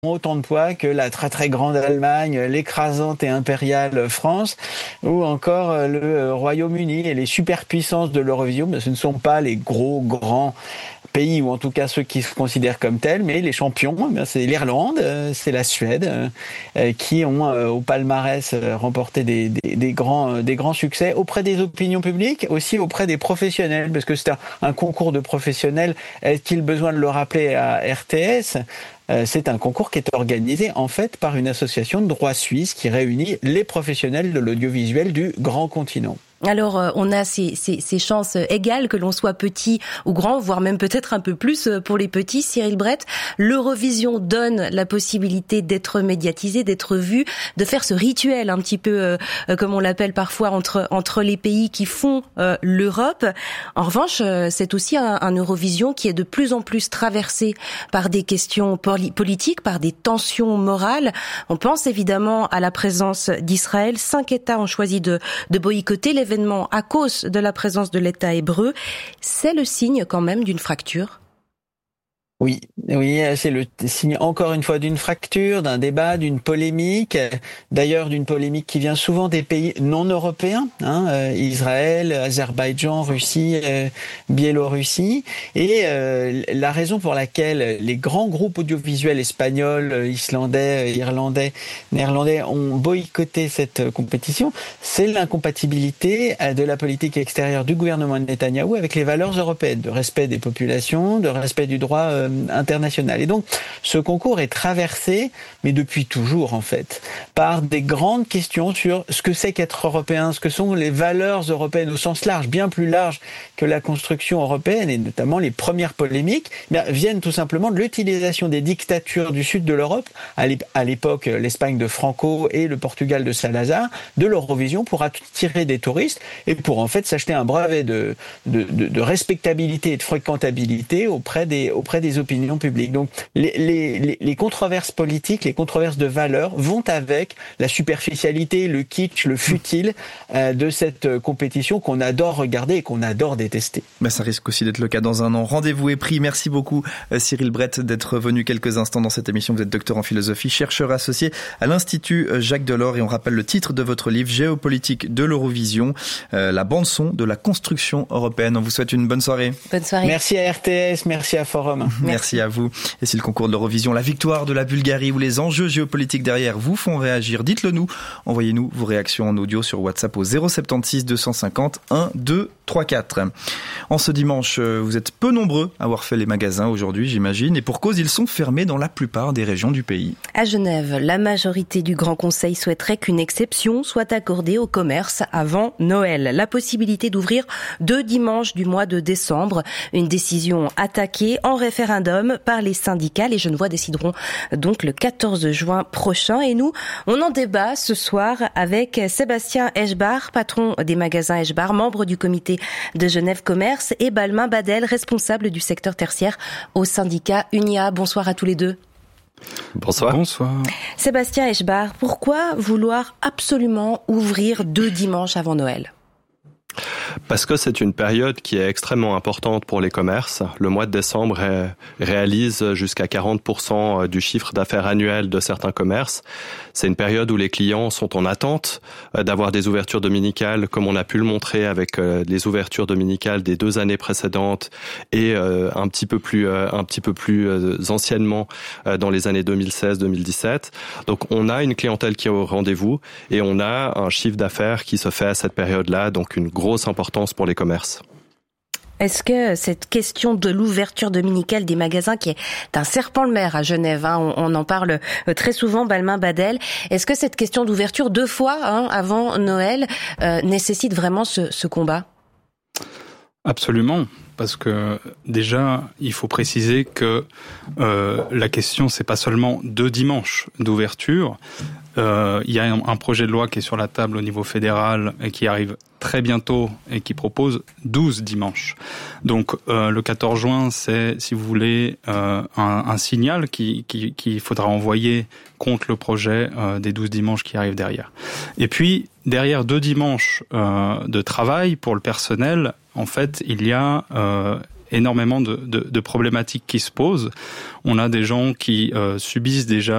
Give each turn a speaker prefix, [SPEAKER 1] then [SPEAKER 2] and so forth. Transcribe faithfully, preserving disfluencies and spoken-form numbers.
[SPEAKER 1] autant de poids que la très très grande Allemagne, l'écrasante et impériale France, ou encore le Royaume-Uni et les superpuissances de l'Eurovision. Ce ne sont pas les gros grands pays, ou en tout cas ceux qui se considèrent comme tels, mais les champions, c'est l'Irlande, c'est la Suède, qui ont au palmarès remporté des, des, des grands, des grands succès auprès des opinions publiques, aussi auprès des professionnels, parce que c'est un, un concours de professionnels. Est-il besoin de le rappeler à R T S ? C'est un concours qui est organisé en fait par une association de droit suisse qui réunit les professionnels de l'audiovisuel du grand continent.
[SPEAKER 2] Alors, on a ces, ces, ces chances égales, que l'on soit petit ou grand, voire même peut-être un peu plus pour les petits. Cyril Brett, l'Eurovision donne la possibilité d'être médiatisé, d'être vu, de faire ce rituel un petit peu, euh, comme on l'appelle parfois, entre entre les pays qui font euh, l'Europe. En revanche, euh, c'est aussi un, un Eurovision qui est de plus en plus traversé par des questions poli- politiques, par des tensions morales. On pense évidemment à la présence d'Israël. Cinq États ont choisi de, de boycotter l'événement à cause de la présence de l'État hébreu. C'est le signe quand même d'une fracture.
[SPEAKER 1] Oui, oui, c'est le signe encore une fois d'une fracture, d'un débat, d'une polémique. D'ailleurs, d'une polémique qui vient souvent des pays non européens, hein, euh, Israël, Azerbaïdjan, Russie, euh, Biélorussie. Et euh, la raison pour laquelle les grands groupes audiovisuels espagnols, islandais, irlandais, néerlandais ont boycotté cette compétition, c'est l'incompatibilité de la politique extérieure du gouvernement de Netanyahou avec les valeurs européennes, de respect des populations, de respect du droit euh, international. Et donc, ce concours est traversé, mais depuis toujours en fait, par des grandes questions sur ce que c'est qu'être européen, ce que sont les valeurs européennes au sens large, bien plus large que la construction européenne, et notamment les premières polémiques, eh bien, viennent tout simplement de l'utilisation des dictatures du sud de l'Europe, à l'époque l'Espagne de Franco et le Portugal de Salazar, de l'Eurovision pour attirer des touristes et pour en fait s'acheter un brevet de, de, de, de respectabilité et de fréquentabilité auprès des, auprès des opinions publiques. Donc les, les, les controverses politiques, les controverses de valeurs vont avec la superficialité, le kitsch, le futile euh, de cette compétition qu'on adore regarder et qu'on adore détester.
[SPEAKER 3] Bah, ça risque aussi d'être le cas dans un an. Rendez-vous est pris. Merci beaucoup Cyril Brett d'être venu quelques instants dans cette émission. Vous êtes docteur en philosophie, chercheur associé à l'Institut Jacques Delors, et on rappelle le titre de votre livre, Géopolitique de l'Eurovision, euh, la bande-son de la construction européenne. On vous souhaite une bonne soirée.
[SPEAKER 2] Bonne soirée.
[SPEAKER 1] Merci à R T S, merci à Forum.
[SPEAKER 3] Merci. Merci à vous. Et si le concours de l'Eurovision, la victoire de la Bulgarie ou les enjeux géopolitiques derrière vous font réagir, dites-le nous. Envoyez-nous vos réactions en audio sur WhatsApp au zéro sept six deux cent cinquante un deux trois quatre. En ce dimanche, vous êtes peu nombreux à avoir fait les magasins aujourd'hui, j'imagine, et pour cause, ils sont fermés dans la plupart des régions du pays.
[SPEAKER 2] À Genève, la majorité du Grand Conseil souhaiterait qu'une exception soit accordée au commerce avant Noël. La possibilité d'ouvrir deux dimanches du mois de décembre. Une décision attaquée en référendum par les syndicats. Les Genevois décideront donc le quatorze juin prochain. Et nous, on en débat ce soir avec Sébastien Eschbar, patron des magasins Eschbar, membre du comité de Genève Commerce, et Balmain Badel, responsable du secteur tertiaire au syndicat Unia. Bonsoir à tous les deux.
[SPEAKER 4] Bonsoir.
[SPEAKER 3] Bonsoir.
[SPEAKER 2] Sébastien Eschbar, pourquoi vouloir absolument ouvrir deux dimanches avant Noël ?
[SPEAKER 4] Parce que c'est une période qui est extrêmement importante pour les commerces. Le mois de décembre ré- réalise jusqu'à quarante pour cent du chiffre d'affaires annuel de certains commerces. C'est une période où les clients sont en attente d'avoir des ouvertures dominicales, comme on a pu le montrer avec les ouvertures dominicales des deux années précédentes et un petit peu plus, un petit peu plus anciennement dans les années deux mille seize deux mille dix-sept. Donc on a une clientèle qui est au rendez-vous et on a un chiffre d'affaires qui se fait à cette période-là, donc une grosse importance pour les commerces.
[SPEAKER 2] Est-ce que cette question de l'ouverture dominicale des magasins, qui est un serpent de mer à Genève, hein, on, on en parle très souvent, Balmain Badel, est-ce que cette question d'ouverture deux fois hein, avant Noël euh, nécessite vraiment ce, ce combat ?
[SPEAKER 5] Absolument, parce que déjà, il faut préciser que euh, la question, c'est pas seulement deux dimanches d'ouverture. Euh, il y a un, un projet de loi qui est sur la table au niveau fédéral et qui arrive très bientôt et qui propose douze dimanches. Donc euh, le quatorze juin, c'est, si vous voulez, euh, un, un signal qui, qui, qu'il faudra envoyer contre le projet euh, des douze dimanches qui arrivent derrière. Et puis, derrière deux dimanches euh, de travail pour le personnel, en fait, il y a euh, énormément de, de, de problématiques qui se posent. On a des gens qui euh, subissent déjà